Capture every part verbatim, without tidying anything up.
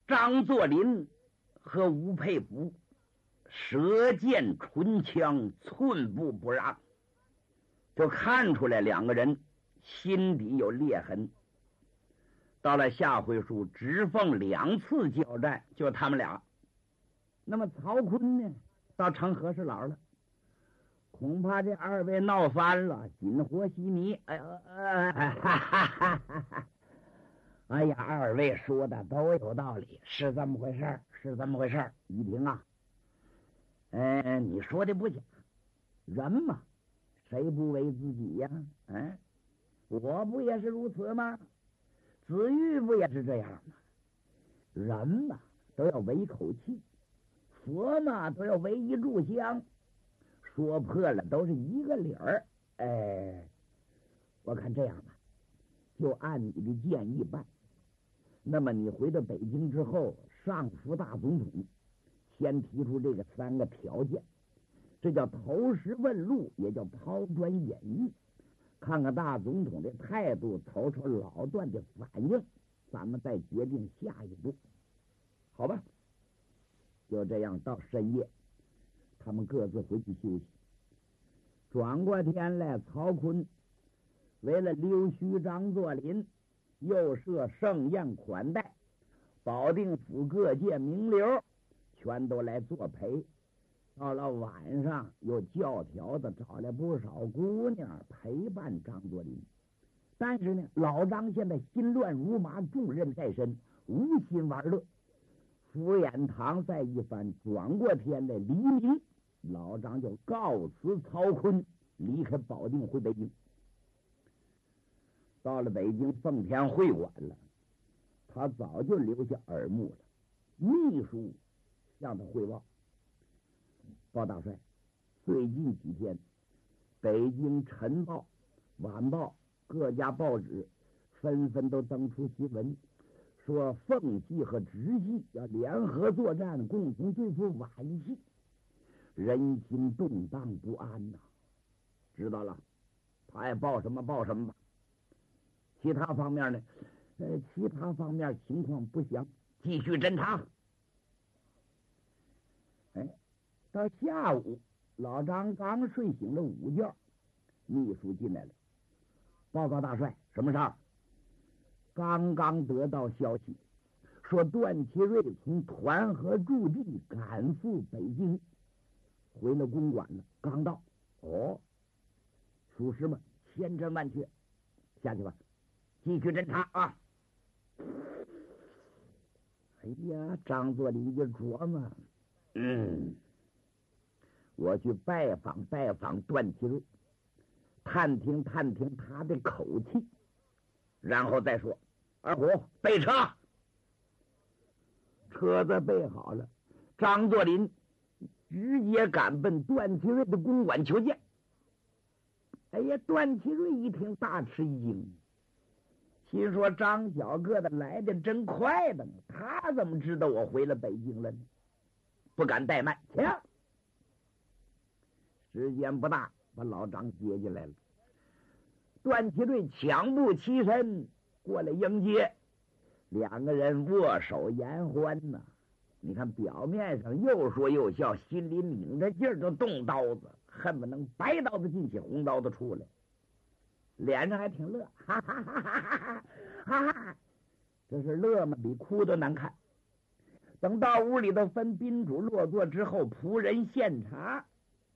张作霖和吴佩孚舌剑唇枪，寸步不让，就看出来两个人心底有裂痕。到了下回书，直奉两次交战，就他们俩。那么曹锟呢，到成和事佬了，恐怕这二位闹翻了，锦和稀泥。哎呀，哎哈哈哈哈！哎呀，二位说的都有道理，是这么回事儿，是这么回事儿。于婷啊，哎，你说的不假，人嘛，谁不为自己呀？嗯，我不也是如此吗？子玉不也是这样吗？人嘛，都要为口气，佛嘛，都要为一炷香，说破了都是一个理儿。哎，我看这样吧，就按你的建议办。那么你回到北京之后，上服大总统，先提出这个三个条件，这叫投石问路，也叫抛砖引玉，看看大总统的态度，瞅瞅老段的反应，咱们再决定下一步，好吧？就这样，到深夜，他们各自回去休息。转过天来，曹锟为了溜须张作霖，又设盛宴款待，保定府各界名流全都来作陪。到了晚上，又教条的找来不少姑娘陪伴张作霖。但是呢，老张现在心乱如麻，重任在身，无心玩乐。福眼堂在一番转过天的黎明，老张就告辞曹锟，离开保定回北京。到了北京奉天会馆了，他早就留下耳目了。秘书向他汇报，包大帅，最近几天北京晨报、晚报各家报纸纷纷都登出新闻，说奉系和直系要联合作战，共同对付皖系，人心动荡不安呐、啊。知道了，他爱报什么报什么吧。其他方面呢？呃，其他方面情况不详，继续侦查。哎，到下午，老张刚睡醒了午觉，秘书进来了，报告大帅，什么事儿？刚刚得到消息，说段祺瑞从团河驻地赶赴北京，回了公馆了，刚到。哦，属实吗？千真万确，下去吧，继续侦查啊！哎呀，张作霖就琢磨，嗯，我去拜访拜访段祺瑞，探听探听他的口气，然后再说。二虎，备车。车子备好了，张作霖直接赶奔段祺瑞的公馆求见。哎呀，段祺瑞一听大吃一惊，心说张小个子来的真快的，他怎么知道我回了北京了呢？不敢怠慢，请。时间不大，把老张接进来了。段祺瑞抢步起身过来迎接，两个人握手言欢呐、啊。你看表面上又说又笑，心里拧着劲儿就动刀子，恨不能白刀子进去，红刀子出来，脸上还挺乐，哈哈哈哈哈哈哈！这是乐嘛，比哭都难看。等到屋里头分宾主落座之后，仆人献茶。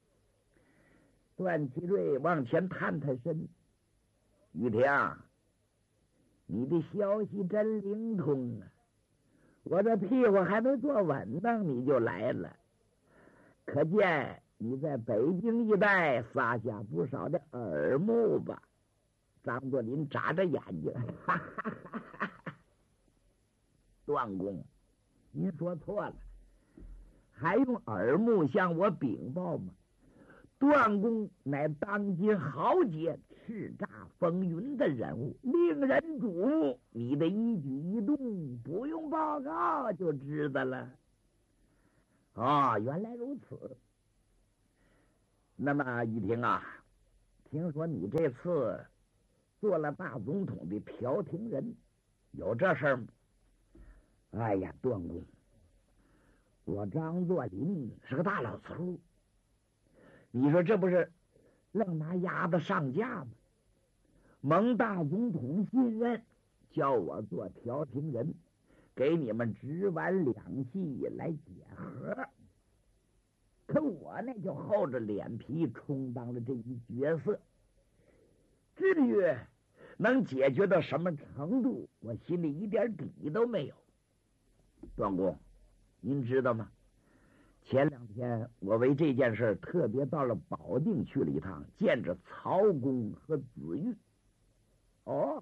段祺瑞往前探探身，于婷，你的消息真灵通啊！我这屁股还没坐稳当，你就来了，可见你在北京一带撒下不少的耳目吧？张作霖眨着眼睛，哈哈哈哈！段公，您说错了，还用耳目向我禀报吗？段公乃当今豪杰，叱咤风云的人物，令人瞩目。你的一举一动不用报告就知道了。哦，原来如此。那么一听啊，听说你这次做了大总统的调停人，有这事儿吗？ 哎呀，段公，我张作霖是个大老粗，你说这不是愣拿鸭子上架吗？蒙大总统信任，叫我做调停人，给你们直完两系来解和。可我呢，就厚着脸皮充当了这一角色。至于能解决到什么程度，我心里一点底都没有。段公，您知道吗？前两天我为这件事特别到了保定去了一趟，见着曹公和子玉。哦，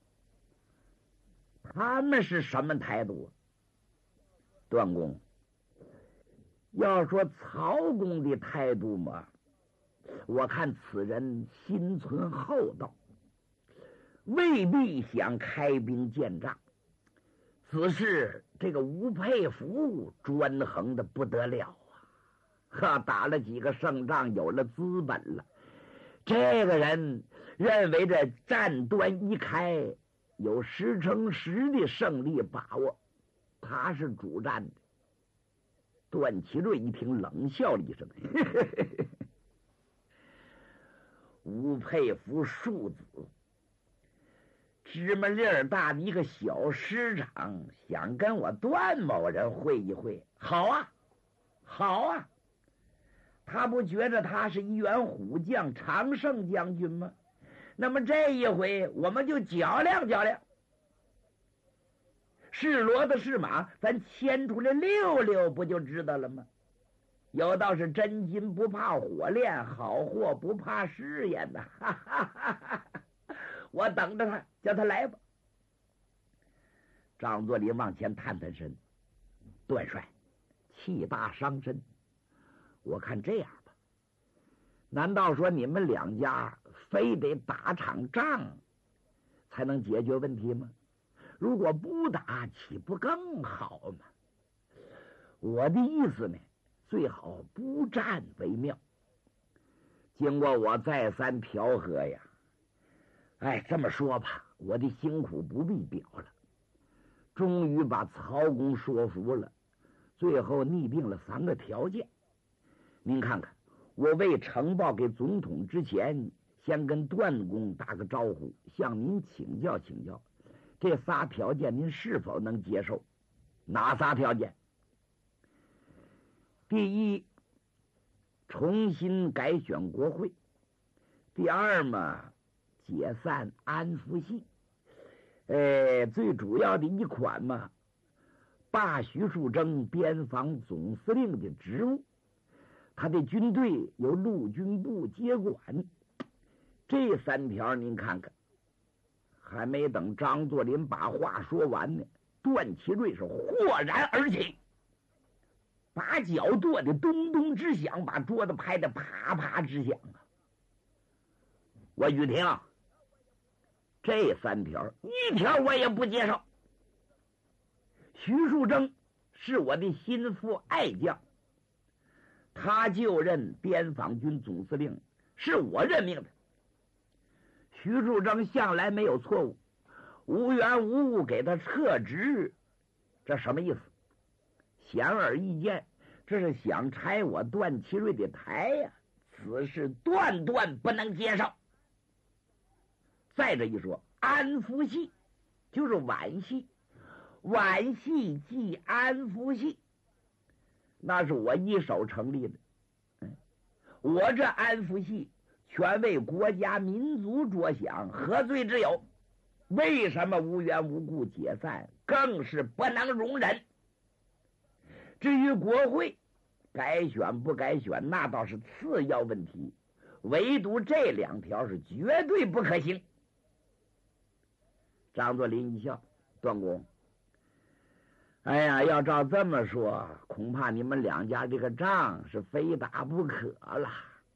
他们是什么态度？段公，要说曹公的态度嘛，我看此人心存厚道，未必想开兵建仗。只是这个吴佩孚专横的不得了啊！哈，打了几个胜仗，有了资本了。这个人认为这战端一开，有十成十的胜利把握，他是主战的。段祺瑞一听，冷笑了一声：“呵呵呵，吴佩孚庶子。芝麻粒儿大的一个小师长，想跟我段某人会一会，好啊，好啊！他不觉着他是一员虎将、常胜将军吗？那么这一回，我们就较量较量。是骡子是马，咱牵出来溜溜，不就知道了吗？有道是真金不怕火炼，好货不怕试验呐！哈哈哈哈！我等着他，叫他来吧。张作霖往前探探身，段帅，气大伤身。我看这样吧，难道说你们两家非得打场仗才能解决问题吗？如果不打，岂不更好吗？我的意思呢，最好不战为妙。经过我再三调和呀，哎，这么说吧，我的辛苦不必表了。终于把曹公说服了，最后拟定了三个条件。您看看，我未呈报给总统之前，先跟段公打个招呼，向您请教请教，这仨条件您是否能接受？哪仨条件？第一，重新改选国会；第二嘛，解散安福系；呃，最主要的一款嘛，罢徐树铮边防总司令的职务，他的军队由陆军部接管。这三条您看看，还没等张作霖把话说完呢，段祺瑞是豁然而起，把脚跺的咚咚直响，把桌子拍的啪啪直响啊！我雨婷，这三条一条我也不接受。徐树铮是我的心腹爱将，他就任边防军总司令，是我任命的。徐树铮向来没有错误，无缘无故给他撤职，这什么意思？显而易见，这是想拆我段祺瑞的台呀、啊！此事断断不能接受。再者一说，安福系就是皖系，皖系即安福系，那是我一手成立的。嗯，我这安福系全为国家民族着想，何罪之有？为什么无缘无故解散？更是不能容忍。至于国会改选不改选，那倒是次要问题，唯独这两条是绝对不可行。张作霖一笑：“段公，哎呀，要照这么说，恐怕你们两家这个仗是非打不可了。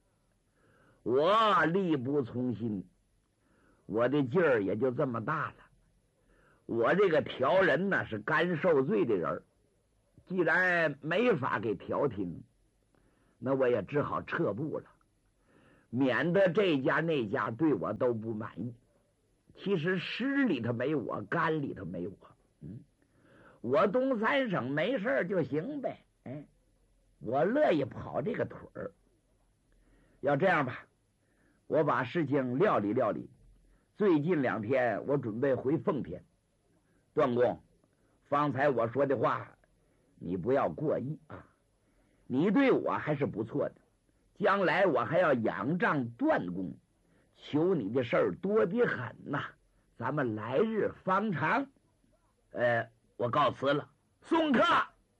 我力不从心，我的劲儿也就这么大了。我这个调人呢是干受罪的人，既然没法给调停，那我也只好撤步了，免得这家那家对我都不满意。其实湿里头没我，干里头没我。嗯， 我东三省没事就行呗，哎，我乐意跑这个腿儿。要这样吧，我把事情料理料理，最近两天我准备回奉天。段公，方才我说的话你不要过意啊，你对我还是不错的，将来我还要仰仗段公，求你的事儿多得很呐、啊，咱们来日方长。呃，我告辞了，送客。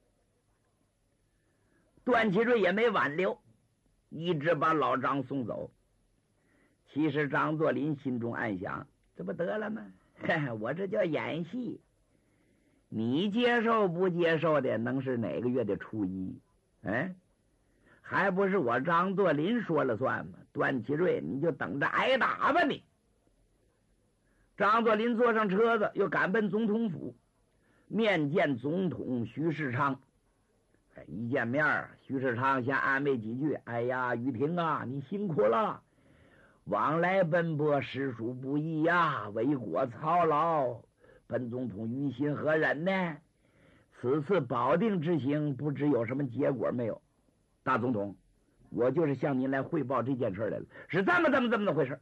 段祺瑞也没挽留，一直把老张送走。其实张作霖心中暗想，这不得了吗？我这叫演戏，你接受不接受的能是哪个月的初一？哎，还不是我张作霖说了算吗？段祺瑞，你就等着挨打吧你。张作霖坐上车子，又赶奔总统府，面见总统徐世昌。一见面，徐世昌先安慰几句：“哎呀，雨婷啊，你辛苦了，往来奔波，实属不易呀，为国操劳，本总统于心何忍呢？此次保定之行，不知有什么结果没有？大总统，我就是向您来汇报这件事来了，是这么这么这么的回事。”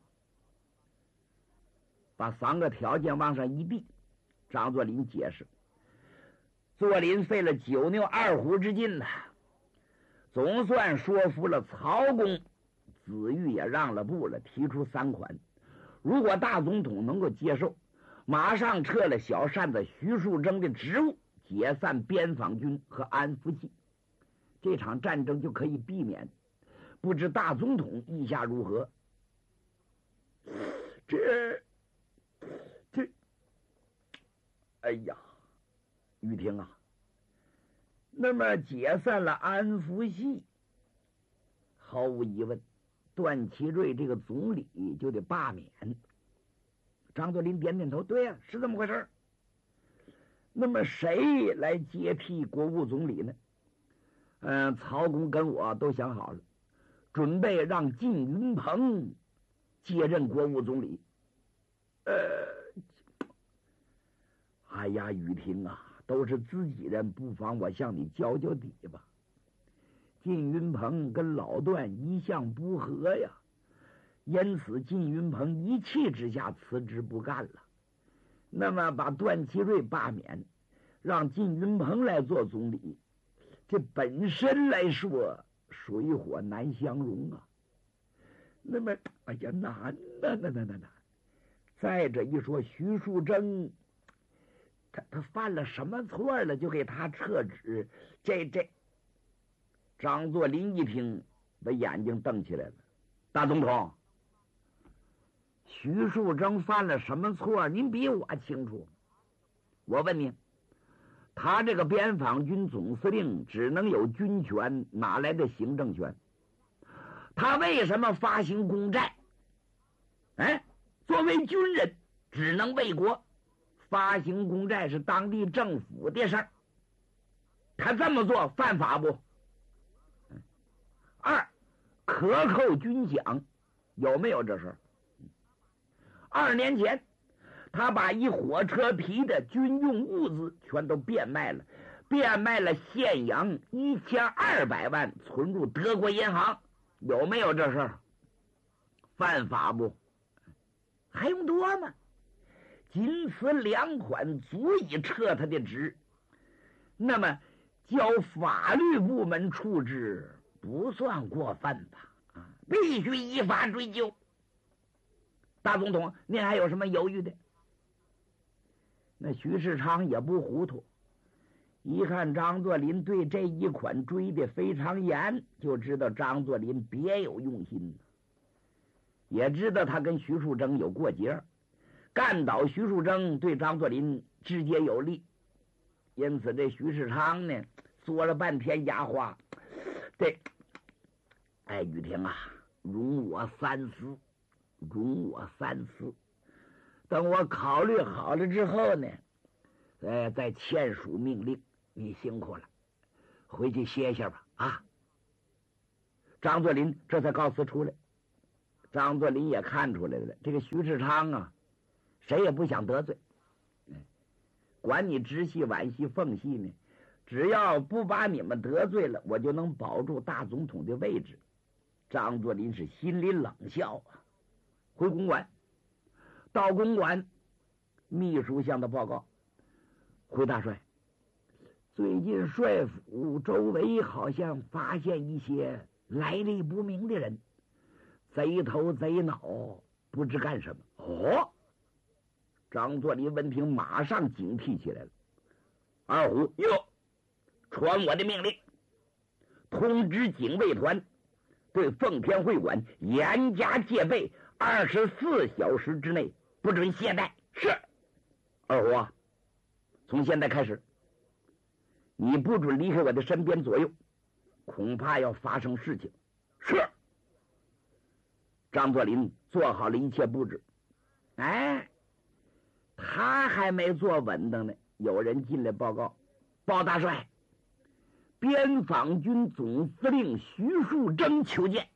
把三个条件往上一递，张作霖解释。作霖费了九牛二虎之劲呐，总算说服了曹公，子玉也让了步了，提出三款。如果大总统能够接受，马上撤了小扇子徐树铮的职务，解散边防军和安福系，这场战争就可以避免。不知大总统意下如何？这这，哎呀，玉婷啊，那么解散了安福系，毫无疑问，段祺瑞这个总理就得罢免。张作霖点点头，对呀、啊，是这么回事。那么谁来接替国务总理呢？嗯、呃，曹公跟我都想好了，准备让靳云鹏接任国务总理。呃，哎呀，雨婷啊，都是自己人，不妨我向你交交底吧。靳云鹏跟老段一向不和呀，因此靳云鹏一气之下辞职不干了。那么把段祺瑞罢免，让靳云鹏来做总理，这本身来说水火难相容啊。那么，哎呀，难呐，难难难难！再者一说，徐树铮，他他犯了什么错了，就给他撤职？这这，张作霖一听，把眼睛瞪起来了。大总统，徐树铮犯了什么错？您比我清楚。我问您，他这个边防军总司令只能有军权，哪来的行政权？他为什么发行公债？哎，作为军人，只能为国。发行公债是当地政府的事儿，他这么做犯法不？二，克扣军饷，有没有这事儿？二年前，他把一火车皮的军用物资全都变卖了，变卖了现洋一千二百万，存入德国银行，有没有这事儿？犯法不？还用多吗？仅此两款足以撤他的职，那么交法律部门处置不算过分吧？啊，必须依法追究。大总统，您还有什么犹豫的？那徐世昌也不糊涂，一看张作霖对这一款追得非常严，就知道张作霖别有用心，也知道他跟徐树铮有过节，干倒徐树铮对张作霖直接有利。因此这徐世昌呢，说了半天哑话，对，哎，雨婷啊，容我三思，容我三思。等我考虑好了之后呢，呃，再签署命令。你辛苦了，回去歇歇吧。啊！张作霖这才告辞出来。张作霖也看出来了，这个徐世昌啊，谁也不想得罪。 管你直系、皖系、奉系呢，只要不把你们得罪了，我就能保住大总统的位置。张作霖是心里冷笑啊，回公馆，到公馆，秘书向他报告：回大帅，最近帅府周围好像发现一些来历不明的人，贼头贼脑，不知干什么。哦，张作霖闻听，马上警惕起来了。二虎，哟，传我的命令，通知警卫团，对奉天会馆严加戒备，二十四小时之内不准懈怠。是。二虎啊，从现在开始，你不准离开我的身边左右，恐怕要发生事情。是。张作霖做好了一切布置。哎，他还没坐稳当呢，有人进来报告：报大帅，边防军总司令徐树铮求见。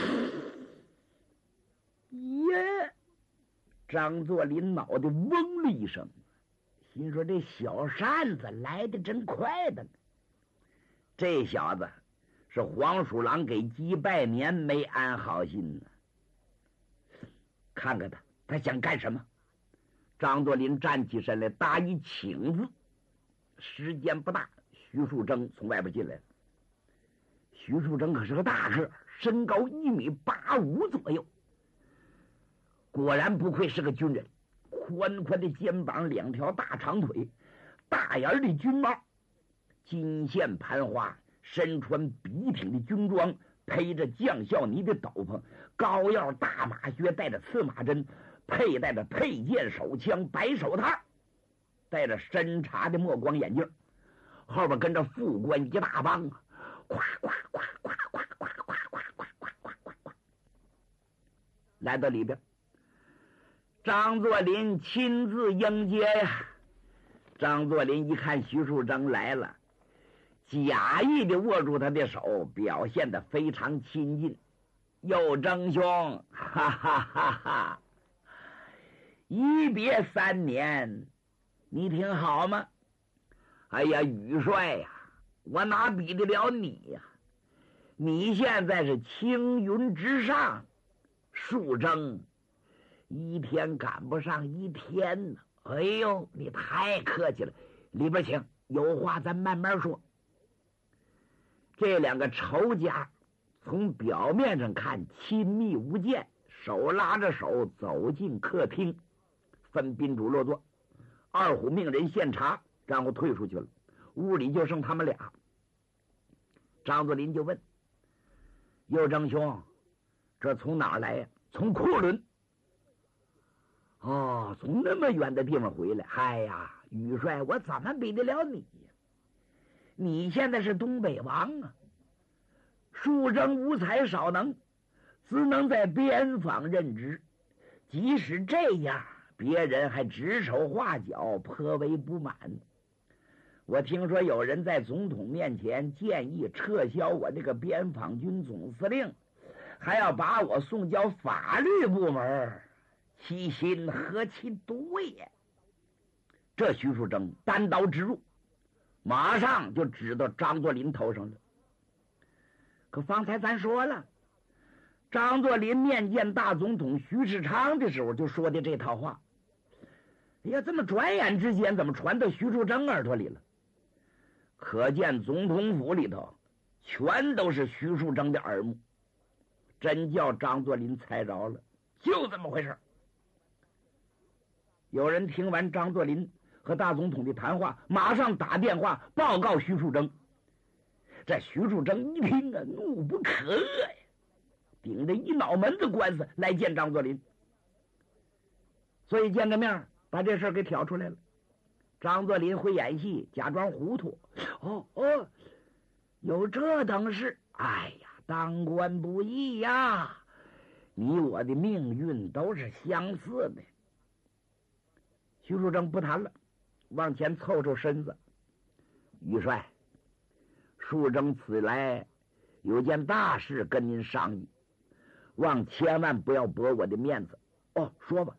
耶！张作霖脑袋嗡了一声，心说这小扇子来的真快的呢。这小子是黄鼠狼给鸡拜年没安好心呢。看看他，他想干什么？张作霖站起身来，答一请字。时间不大，徐树铮从外边进来了。徐树铮可是个大个，身高一米八五左右，果然不愧是个军人。宽宽的肩膀，两条大长腿，大眼的军帽，金线盘花，身穿笔挺的军装，披着将校呢的斗篷，高腰大马靴，带着刺马针，佩戴着佩剑手枪，白手套，戴着深茶的墨光眼镜，后边跟着副官一大帮啊，夸夸夸夸夸夸夸夸夸夸夸夸夸，来到里边，张作霖亲自迎接呀。张作霖一看徐树铮来了，假意的握住他的手，表现得非常亲近。又铮兄，哈哈哈哈，一别三年，你挺好吗？哎呀，宇帅呀，我哪比得了你呀？你现在是青云之上，树铮一天赶不上一天呢。哎呦，你太客气了，里边请，有话咱慢慢说。这两个仇家从表面上看亲密无间，手拉着手走进客厅，分宾主落座。二虎命人献茶，然后退出去了。屋里就剩他们俩。张作霖就问：右正兄，这从哪儿来呀？从库伦。哦，从那么远的地方回来。哎呀，宇帅，我怎么比得了你呀？你现在是东北王啊，树铮无才少能，只能在边防任职。即使这样，别人还指手画脚，颇为不满。我听说有人在总统面前建议撤销我这个边防军总司令，还要把我送交法律部门，其心何其多呀！这徐树铮单刀直入，马上就指到张作霖头上了。可方才咱说了，张作霖面见大总统徐世昌的时候就说的这套话。哎呀，这么转眼之间怎么传到徐树铮耳朵里了？可见总统府里头全都是徐树铮的耳目，真叫张作霖猜着了，就这么回事。有人听完张作霖和大总统的谈话，马上打电话报告徐树铮。这徐树铮一听啊，怒不可遏呀，顶着一脑门子官司来见张作霖。所以见个面把这事给挑出来了。张作霖会演戏，假装糊涂。哦哦，有这等事？哎呀，当官不易呀，你我的命运都是相似的。徐树铮不谈了，往前凑凑身子。宇帅，树铮此来有件大事跟您商议，望千万不要驳我的面子。哦，说吧。